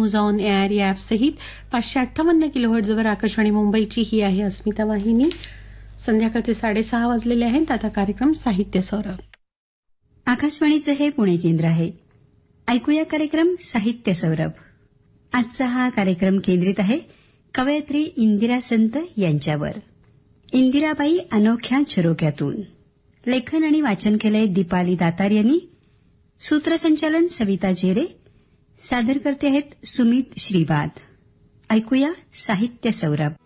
News on air या ॲपसहित 558 किलोहर्ट्झवर आकाशवाणी मुंबईची ही आहे अस्मिता वाहिनी. संध्याकाळचे 6:30 वाजलेले आहेत. आता कार्यक्रम साहित्य सौरभ. आकाशवाणीचं हे पुणे केंद्र आहे. ऐकूया कार्यक्रम साहित्य सौरभ. आजचा हा कार्यक्रम केंद्रित आहे कवयित्री इंदिरा संत यांच्यावर. इंदिराबाई अनोख्या झरोक्यातून. लेखन आणि वाचन केलंय दीपाली दातार यांनी. सूत्रसंचालन सविता जेरे. सादर करते आहेत सुमित श्रीवाद. ऐकूया साहित्य सौरभ.